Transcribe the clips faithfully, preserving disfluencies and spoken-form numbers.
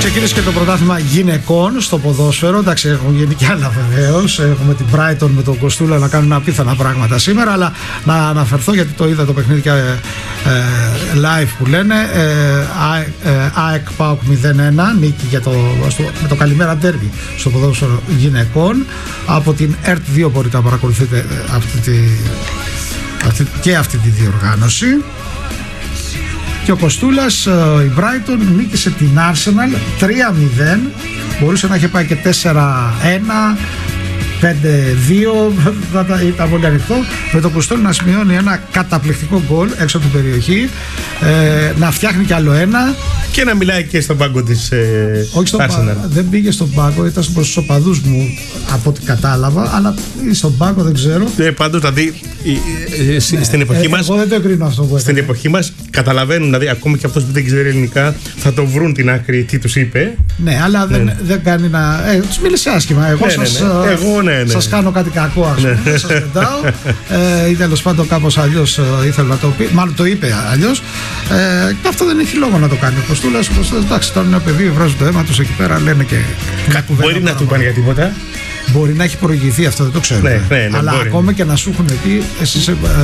Ξεκίνησε και το πρωτάθλημα γυναικών στο ποδόσφαιρο. Εντάξει, έχουν γίνει και άλλα βεβαίως. Έχουμε την Brighton με τον Κοστούλα να κάνουν απίθανα πράγματα σήμερα. Αλλά να αναφερθώ, γιατί το είδα το παιχνίδι και ε, live που λένε. Ε, ΑΕΚ ΠΑΟΚ μηδέν ένα, νίκη για το, στο, με το καλημέρα ντέρμπι στο ποδόσφαιρο γυναικών. Από την ΕΡΤ δύο μπορείτε να παρακολουθείτε αυτή τη, αυτή, και αυτή τη διοργάνωση. Και ο Κοστούλας, η Brighton νίκησε την Arsenal τρία μηδέν. Μπορούσε να είχε πάει και τέσσερα ένα, πέντε δύο, ήταν πολύ ανοιχτό. Με το Κοστούλα να σημειώνει ένα καταπληκτικό γκολ έξω από την περιοχή, ε, να φτιάχνει κι άλλο ένα. Και να μιλάει και στον πάγκο της ε, Όχι στον πάγκο, δεν πήγε στον πάγκο, ήταν προς τους οπαδούς μου από ό,τι κατάλαβα, αλλά στον πάγκο δεν ξέρω. Ε, πάντως, δηλαδή, ε, ε, ναι, στην εποχή ε, μας. Εγώ δεν το εγκρίνω αυτό που Στην εποχή μας καταλαβαίνουν, δηλαδή, ακόμη και αυτός που δεν ξέρει ελληνικά, θα το βρουν την άκρη τι τους είπε. Ναι, αλλά ναι. Δεν, δεν κάνει να. Ε, τους μίλησε άσχημα. Εγώ ναι, σας, ναι, ναι. Εγώ, ναι, ναι. σας κάνω κάτι κακό, ας πούμε. Ναι. Σας πετάω. ε, ή τέλος πάντων κάπως αλλιώς ε, ήθελα να το πει. Μάλλον το είπε αλλιώς. Ε, και αυτό δεν έχει λόγο να το κάνει. Ο Κοστούλας, εντάξει, τώρα είναι ένα παιδί, βράζουν το αίμα τους εκεί πέρα, λένε και. Μπορεί να του πάνε για τίποτα. Μπορεί να έχει προηγηθεί, αυτό δεν το ξέρω. Ναι, ναι, ναι, αλλά μπορεί. ακόμα και να σου έχουν πει, εσύ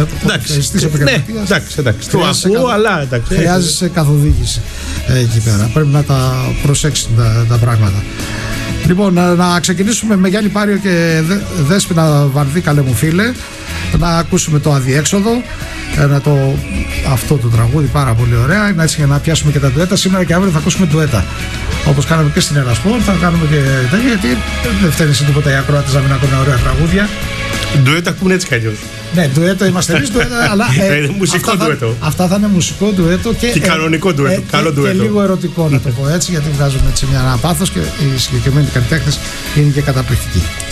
τη επαγγελματία. Εντάξει, εντάξει. Το ακούω, αλλά εντάξει. Χρειάζεσαι καθοδήγηση εκεί πέρα. Πρέπει να τα προσέξεις τα, τα πράγματα. Λοιπόν, να, να ξεκινήσουμε με Γιάννη Πάριο και Δέσποινα Βαρδίκαλε μου φίλε. Να ακούσουμε το Αδιέξοδο. Ένα το, αυτό το τραγούδι πάρα πολύ ωραία. Να, έτσι, για να πιάσουμε και τα ντουέτα. Σήμερα και αύριο θα ακούσουμε ντουέτα. Όπως κάναμε και στην Ερασπορ, θα κάνουμε και τέτοια. Γιατί δεν φταίνει σε τίποτα οι ακροάτες να μην ακούνε ωραία τραγούδια. Ντουέτα ακούνε έτσι κι αλλιώς. Ναι, ντουέτο είμαστε εμείς, ντουέτα, αλλά. Ε, μουσικό αυτά ντουέτο. Θα, αυτά θα είναι μουσικό ντουέτο και, και κανονικό ντουέτο. Ε, καλό και, ντουέτο. Και λίγο ερωτικό, να το πω έτσι, γιατί βγάζουμε έτσι μια πάθος και οι συγκεκριμένοι καλλιτέχνες είναι και καταπληκτικοί.